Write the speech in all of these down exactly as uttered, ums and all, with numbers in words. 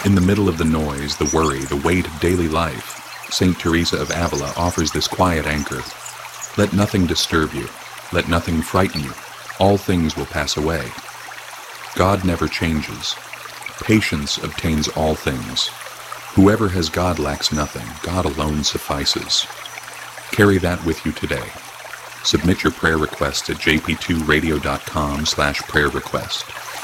In the middle of the noise, the worry, the weight of daily life, Saint Teresa of Avila offers this quiet anchor. Let nothing disturb you. Let nothing frighten you. All things will pass away. God never changes. Patience obtains all things. Whoever has God lacks nothing. God alone suffices. Carry that with you today. Submit your prayer request at j p two radio dot com slash prayer request.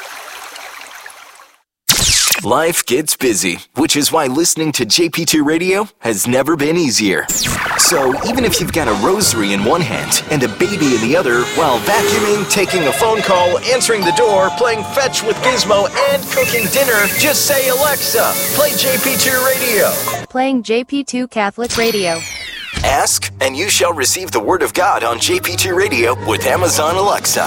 Life gets busy, which is why listening to J P two Radio has never been easier. So even if you've got a rosary in one hand and a baby in the other, while vacuuming, taking a phone call, answering the door, playing fetch with Gizmo, and cooking dinner, just say, Alexa, play J P two Radio. Playing J P two Catholic Radio. Ask, and you shall receive the Word of God on J P two Radio with Amazon Alexa.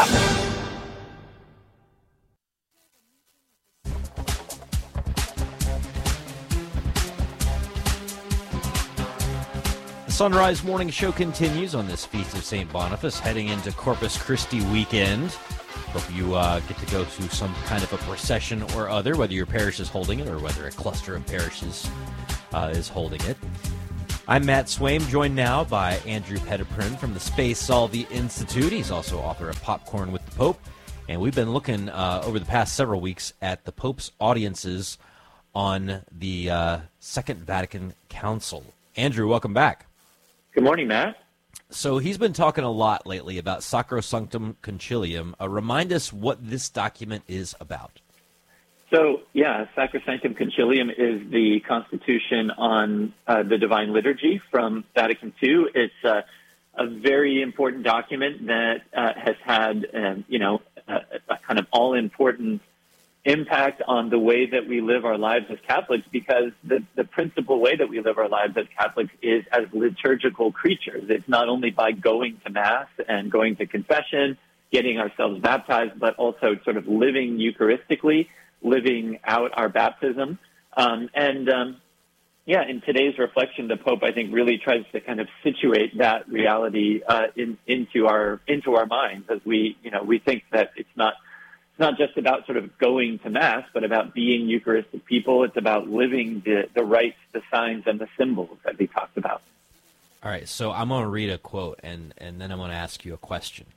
Sunrise Morning Show continues on this Feast of Saint Boniface, heading into Corpus Christi weekend. Hope you uh, get to go to some kind of a procession or other, whether your parish is holding it or whether a cluster of parishes uh, is holding it. I'm Matt Swaim, joined now by Andrew Petiprin from the Space Salvi Institute. He's also author of Popcorn with the Pope. And we've been looking uh, over the past several weeks at the Pope's audiences on the uh, Second Vatican Council. Andrew, welcome back. Good morning, Matt. So he's been talking a lot lately about Sacrosanctum Concilium. Uh, remind us what this document is about. So, yeah, Sacrosanctum Concilium is the constitution on uh, the Divine Liturgy from Vatican two. It's uh, a very important document that uh, has had, um, you know, a, a kind of all-important impact on the way that we live our lives as Catholics, because the, the principal way that we live our lives as Catholics is as liturgical creatures. It's not only by going to Mass and going to confession, getting ourselves baptized, but also sort of living Eucharistically, living out our baptism. Um, and, um, yeah, in today's reflection, the Pope, I think, really tries to kind of situate that reality uh, in, into our into our minds as we, you know, we think that it's not It's not just about sort of going to Mass, but about being Eucharistic people. It's about living the, the rites, the signs, and the symbols that we talked about. All right, so I'm going to read a quote, and, and then I'm going to ask you a question.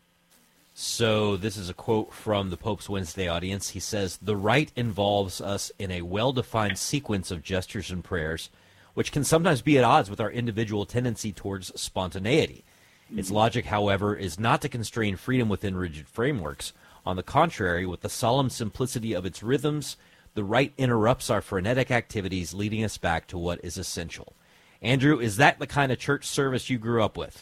So this is a quote from the Pope's Wednesday audience. He says, "The rite involves us in a well-defined sequence of gestures and prayers, which can sometimes be at odds with our individual tendency towards spontaneity. Mm-hmm. Its logic, however, is not to constrain freedom within rigid frameworks. On the contrary, with the solemn simplicity of its rhythms, the rite interrupts our frenetic activities, leading us back to what is essential." Andrew, is that the kind of church service you grew up with?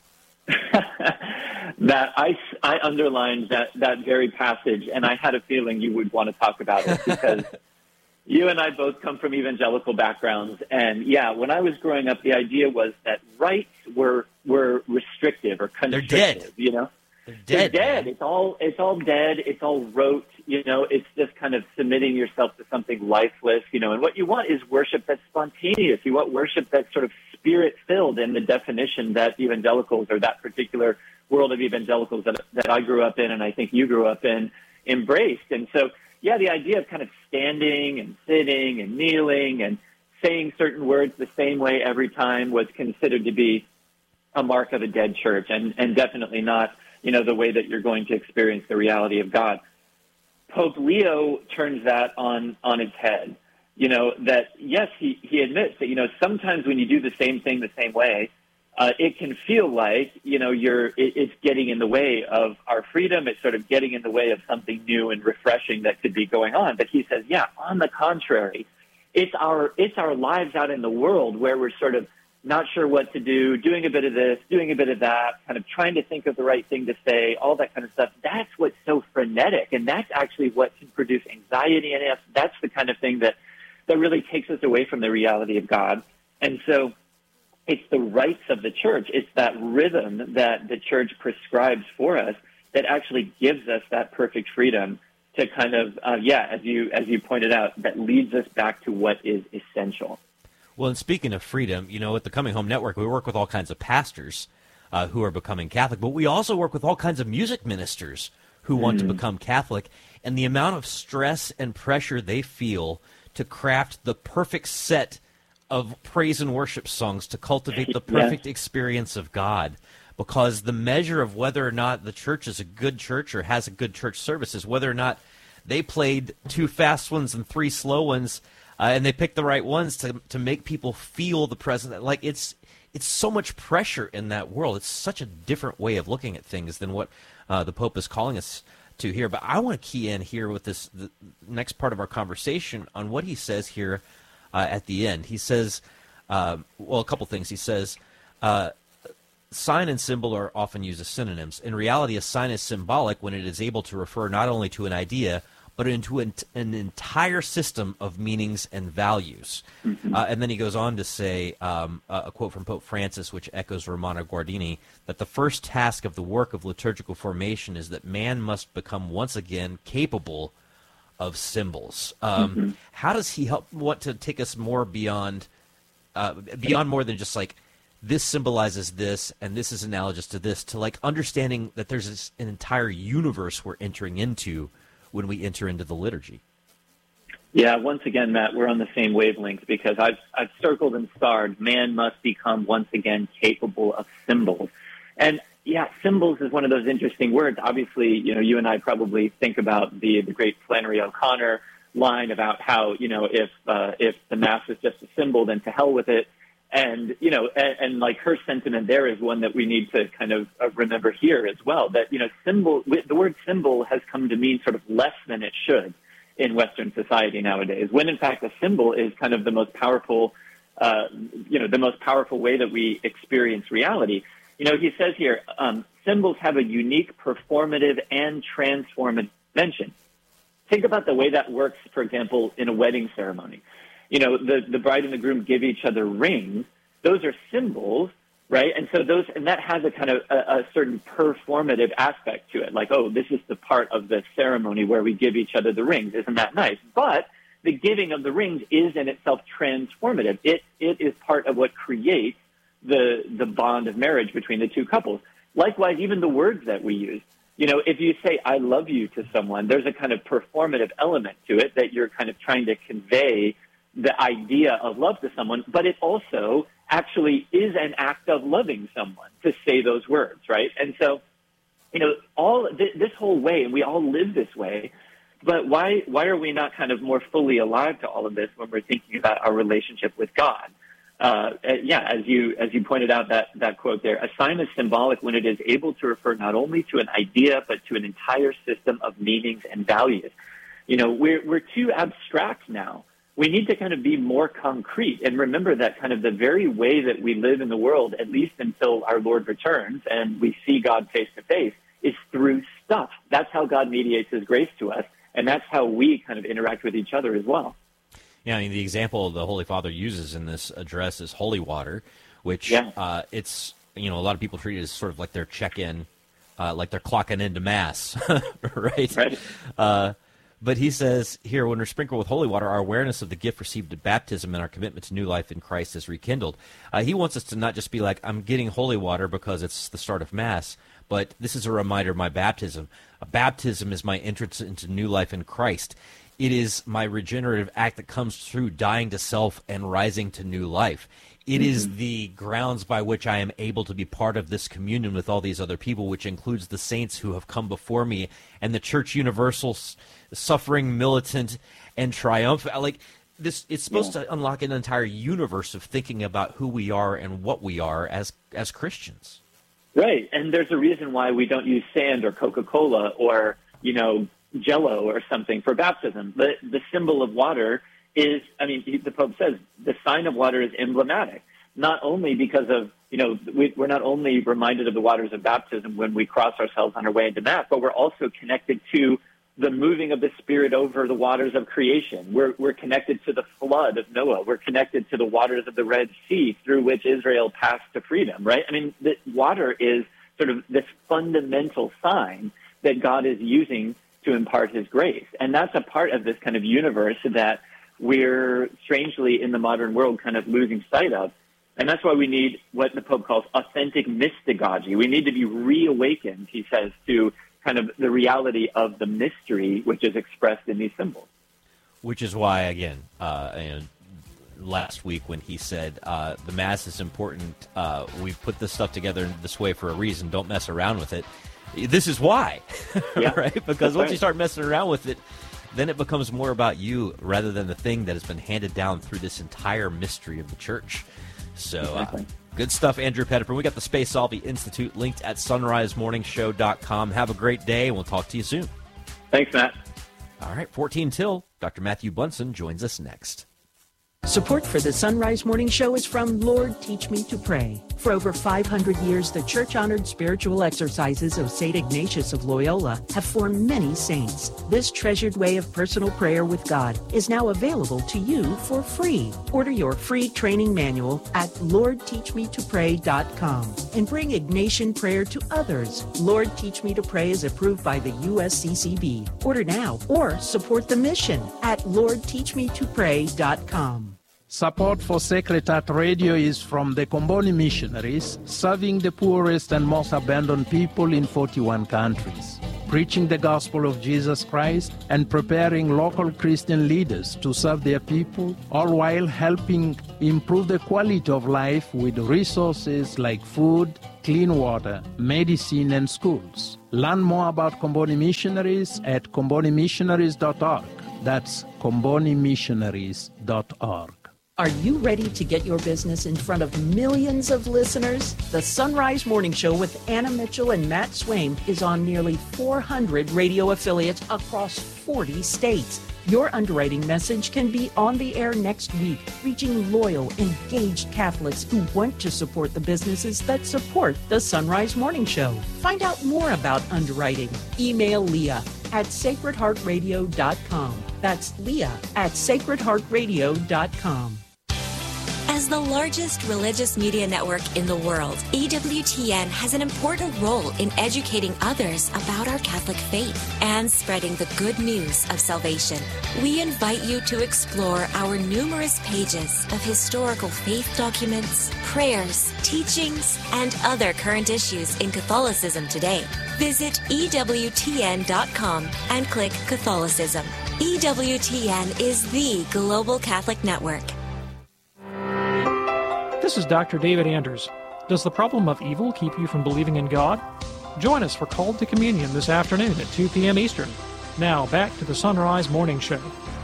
That I, I underlined that, that very passage, and I had a feeling you would want to talk about it because you and I both come from evangelical backgrounds. And, yeah, when I was growing up, the idea was that rites were were restrictive or constrictive. They're dead. You know? They're dead. They're dead. Man. It's all it's all dead. It's all rote. You know, it's just kind of submitting yourself to something lifeless. You know, and what you want is worship that's spontaneous. You want worship that's sort of spirit-filled in the definition that evangelicals, or that particular world of evangelicals that that I grew up in, and I think you grew up in, embraced. And so, yeah, the idea of kind of standing and sitting and kneeling and saying certain words the same way every time was considered to be a mark of a dead church, and and definitely not, you know, the way that you're going to experience the reality of God. Pope Leo turns that on, on its head. You know, that, yes, he, he admits that, you know, sometimes when you do the same thing the same way, uh, it can feel like, you know, you're, it, it's getting in the way of our freedom. It's sort of getting in the way of something new and refreshing that could be going on. But he says, yeah, on the contrary, it's our, it's our lives out in the world where we're sort of not sure what to do, doing a bit of this, doing a bit of that, kind of trying to think of the right thing to say, all that kind of stuff. That's what's so frenetic, and that's actually what can produce anxiety in us. That's the kind of thing that, that really takes us away from the reality of God. And so it's the rites of the church. It's that rhythm that the church prescribes for us that actually gives us that perfect freedom to kind of, uh, yeah, as you as you pointed out, that leads us back to what is essential. Well, and speaking of freedom, you know, at the Coming Home Network, we work with all kinds of pastors uh, who are becoming Catholic, but we also work with all kinds of music ministers who want mm. to become Catholic, and the amount of stress and pressure they feel to craft the perfect set of praise and worship songs to cultivate the perfect yes. experience of God. Because the measure of whether or not the church is a good church or has a good church service is whether or not they played two fast ones and three slow ones, uh, and they picked the right ones to to make people feel the presence. Like it's it's so much pressure in that world. It's such a different way of looking at things than what uh, the Pope is calling us to here. But I want to key in here with this the next part of our conversation on what he says here uh, at the end. He says, uh, well, a couple things. He says, uh, sign and symbol are often used as synonyms. In reality, a sign is symbolic when it is able to refer not only to an idea, but into an, an entire system of meanings and values. Mm-hmm. Uh, and then he goes on to say, um, a quote from Pope Francis, which echoes Romano Guardini, that the first task of the work of liturgical formation is that man must become once again capable of symbols. Um, mm-hmm. How does he help want to take us more beyond, uh, beyond more than just like, this symbolizes this, and this is analogous to this, to like understanding that there's this, an entire universe we're entering into when we enter into the liturgy? Yeah, once again, Matt, we're on the same wavelength because I've, I've circled and starred, man must become once again capable of symbols. And yeah, symbols is one of those interesting words. Obviously, you know, you and I probably think about the, the great Flannery O'Connor line about how, you know, if, uh, if the Mass is just a symbol, then to hell with it. And, you know, and, and like her sentiment there is one that we need to kind of uh, remember here as well, that, you know, symbol, the word symbol has come to mean sort of less than it should in Western society nowadays, when in fact a symbol is kind of the most powerful, uh, you know, the most powerful way that we experience reality. You know, he says here, um, symbols have a unique performative and transformative dimension. Think about the way that works, for example, in a wedding ceremony. You know, the, the bride and the groom give each other rings. Those are symbols, right? And so those, and that has a kind of a, a certain performative aspect to it. Like, oh, this is the part of the ceremony where we give each other the rings. Isn't that nice? But the giving of the rings is in itself transformative. It, it is part of what creates the, the bond of marriage between the two couples. Likewise, even the words that we use. You know, if you say, I love you to someone, there's a kind of performative element to it that you're kind of trying to convey the idea of love to someone, but it also actually is an act of loving someone to say those words, right? And so, you know, all th- this whole way, and we all live this way, but why why are we not kind of more fully alive to all of this when we're thinking about our relationship with God? Uh, yeah, as you as you pointed out that that quote there, a sign is symbolic when it is able to refer not only to an idea but to an entire system of meanings and values. You know, we're we're too abstract now. We need to kind of be more concrete and remember that kind of the very way that we live in the world, at least until our Lord returns and we see God face to face, is through stuff. That's how God mediates his grace to us, and that's how we kind of interact with each other as well. Yeah, I mean, the example the Holy Father uses in this address is holy water, which yeah. uh, it's, you know, a lot of people treat it as sort of like their check-in, uh, like they're clocking into Mass, right? Right. Uh, But he says here, when we're sprinkled with holy water, our awareness of the gift received at baptism and our commitment to new life in Christ is rekindled. Uh, he wants us to not just be like, I'm getting holy water because it's the start of Mass, but this is a reminder of my baptism. A baptism is my entrance into new life in Christ. It is my regenerative act that comes through dying to self and rising to new life. It mm-hmm. is the grounds by which I am able to be part of this communion with all these other people, which includes the saints who have come before me and the Church Universal, suffering, militant, and triumphant. Like this, it's supposed yeah. to unlock an entire universe of thinking about who we are and what we are as as Christians. Right, and there's a reason why we don't use sand or Coca-Cola or, you know, Jell-O or something for baptism. The the symbol of water is, I mean, the Pope says the sign of water is emblematic, not only because of, you know, we, we're not only reminded of the waters of baptism when we cross ourselves on our way into Mass, but we're also connected to the moving of the Spirit over the waters of creation. We're, we're connected to the flood of Noah. We're connected to the waters of the Red Sea through which Israel passed to freedom, right? I mean, the water is sort of this fundamental sign that God is using to impart his grace. And that's a part of this kind of universe that we're strangely in the modern world kind of losing sight of. And that's why we need what the Pope calls authentic mystagogy. We need to be reawakened, he says, to kind of the reality of the mystery which is expressed in these symbols. Which is why, again, uh, you know, last week when he said uh, the Mass is important, uh, we've put this stuff together this way for a reason, don't mess around with it. This is why, yeah. right? Because That's once right. you start messing around with it, then it becomes more about you rather than the thing that has been handed down through this entire mystery of the church. So uh, good stuff, Andrew Pettifer. We got the Space Solvi Institute linked at sunrise morning show dot com. Have a great day, and we'll talk to you soon. Thanks, Matt. All right, fourteen till. Doctor Matthew Bunson joins us next. Support for the Sunrise Morning Show is from Lord Teach Me to Pray. For over five hundred years, the church-honored spiritual exercises of Saint Ignatius of Loyola have formed many saints. This treasured way of personal prayer with God is now available to you for free. Order your free training manual at lord teach me to pray dot com and bring Ignatian prayer to others. Lord Teach Me to Pray is approved by the U S C C B. Order now or support the mission at lord teach me to pray dot com. Support for Sacred Heart Radio is from the Comboni Missionaries, serving the poorest and most abandoned people in forty-one countries, preaching the gospel of Jesus Christ and preparing local Christian leaders to serve their people, all while helping improve the quality of life with resources like food, clean water, medicine, and schools. Learn more about Comboni Missionaries at comboni missionaries dot org. That's comboni missionaries dot org. Are you ready to get your business in front of millions of listeners? The Sunrise Morning Show with Anna Mitchell and Matt Swaim is on nearly four hundred radio affiliates across forty states. Your underwriting message can be on the air next week, reaching loyal, engaged Catholics who want to support the businesses that support the Sunrise Morning Show. Find out more about underwriting. Email Leah at sacred heart radio dot com. That's Leah at sacred heart radio dot com. As the largest religious media network in the world, E W T N has an important role in educating others about our Catholic faith and spreading the good news of salvation. We invite you to explore our numerous pages of historical faith documents, prayers, teachings, and other current issues in Catholicism today. Visit E W T N dot com and click Catholicism. E W T N is the global Catholic network. This is Doctor David Anders. Does the problem of evil keep you from believing in God? Join us for Called to Communion this afternoon at two p.m. Eastern. Now, back to the Sunrise Morning Show.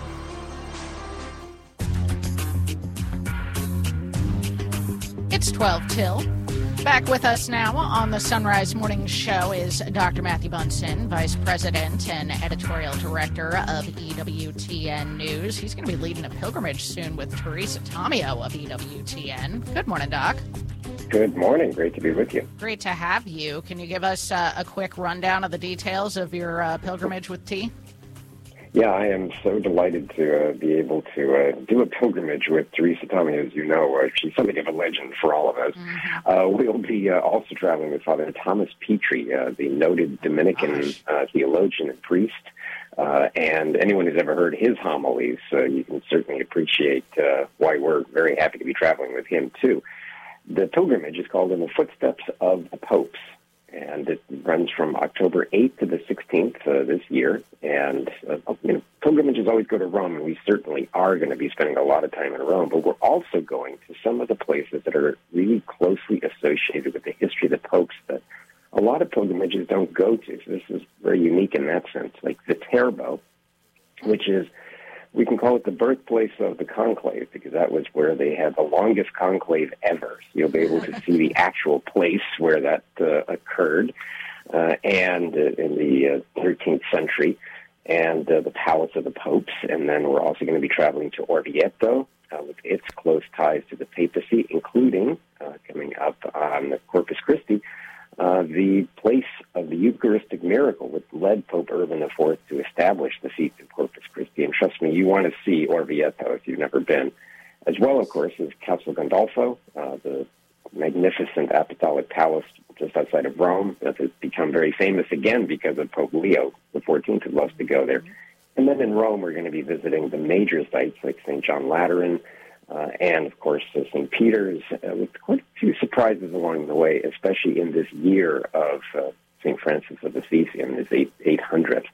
It's twelve till. Back with us now on the Sunrise Morning Show is Doctor Matthew Bunson, Vice President and Editorial Director of E W T N News. He's going to be leading a pilgrimage soon with Teresa Tomeo of E W T N. Good morning, Doc. Good morning. Great to be with you. Great to have you. Can you give us uh, a quick rundown of the details of your uh, pilgrimage with T? Yeah, I am so delighted to uh, be able to uh, do a pilgrimage with Teresa Tomeo. As you know, uh, she's something of a legend for all of us. Mm-hmm. Uh, we'll be uh, also traveling with Father Thomas Petrie, uh, the noted Dominican uh, theologian and priest. Uh, and anyone who's ever heard his homilies, uh, you can certainly appreciate uh, why we're very happy to be traveling with him, too. The pilgrimage is called In the Footsteps of the Popes. And it runs from October eighth to the sixteenth uh, this year. And uh, you know, pilgrimages always go to Rome, and we certainly are going to be spending a lot of time in Rome. But we're also going to some of the places that are really closely associated with the history of the popes that a lot of pilgrimages don't go to. So this is very unique in that sense. Like Viterbo, which is, we can call it the birthplace of the conclave, because that was where they had the longest conclave ever. So you'll be able to see the actual place where that uh, occurred, uh, and uh, in the uh, thirteenth century, and uh, the Palace of the Popes. And then we're also going to be traveling to Orvieto, uh, with its close ties to the papacy, including, uh, coming up on Corpus Christi, Uh, the place of the Eucharistic miracle, which led Pope Urban the Fourth to establish the feast of Corpus Christi. And trust me, you want to see Orvieto if you've never been. As well, of course, is Castel Gandolfo, uh, the magnificent apostolic palace just outside of Rome that has become very famous again because of Pope Leo the Fourteenth, who loves to go there. And then in Rome, we're going to be visiting the major sites like Saint John Lateran, Uh, and, of course, uh, Saint Peter's, uh, with quite a few surprises along the way, especially in this year of uh, Saint Francis of Assisi and his eight hundredth.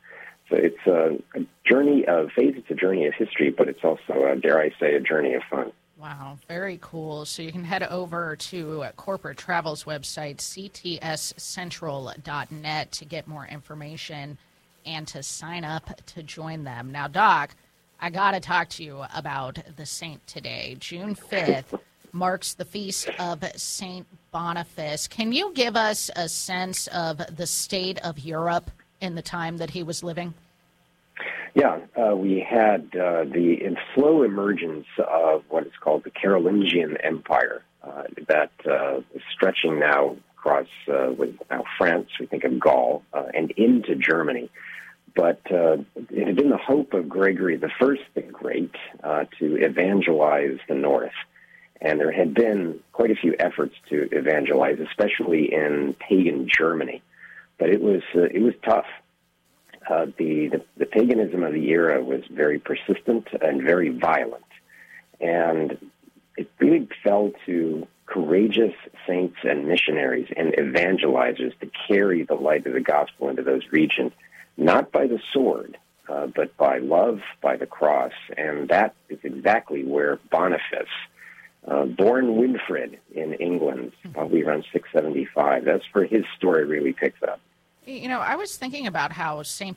So it's a, a journey of faith, it's a journey of history, but it's also, uh, dare I say, a journey of fun. Wow, very cool. So you can head over to Corporate Travel's website, c t s central dot net, to get more information and to sign up to join them. Now, Doc, I got to talk to you about the saint today. June fifth marks the feast of Saint Boniface. Can you give us a sense of the state of Europe in the time that he was living? Yeah, uh, we had uh, the slow emergence of what is called the Carolingian Empire, uh, that uh, is stretching now across uh, with now France, we think of Gaul, uh, and into Germany. But uh, it had been the hope of Gregory the First the Great uh, to evangelize the North. And there had been quite a few efforts to evangelize, especially in pagan Germany. But it was uh, it was tough. Uh, the, the the paganism of the era was very persistent and very violent. And it really fell to courageous saints and missionaries and evangelizers to carry the light of the gospel into those regions, not by the sword, uh, but by love, by the cross. And that is exactly where Boniface, uh, born Winfrid in England, probably around six seventy-five, that's where his story really picks up. You know, I was thinking about how Saint